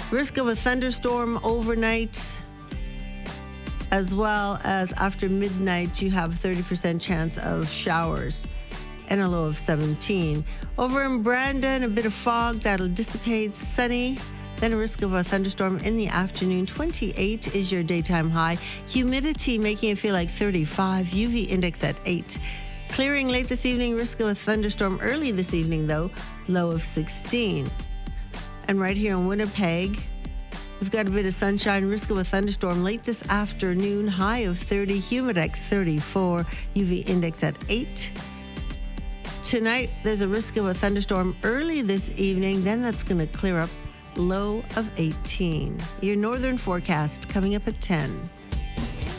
Risk of a thunderstorm overnight, as well as after midnight, you have a 30% chance of showers and a low of 17. Over in Brandon, a bit of fog that'll dissipate, sunny. Then a risk of a thunderstorm in the afternoon. 28 is your daytime high. Humidity making it feel like 35. UV index at 8. Clearing late this evening. Risk of a thunderstorm early this evening, though. Low of 16. And right here in Winnipeg, we've got a bit of sunshine. Risk of a thunderstorm late this afternoon. High of 30. Humidex 34. UV index at 8. Tonight, there's a risk of a thunderstorm early this evening. Then that's going to clear up. Low of 18. Your northern forecast coming up at 10.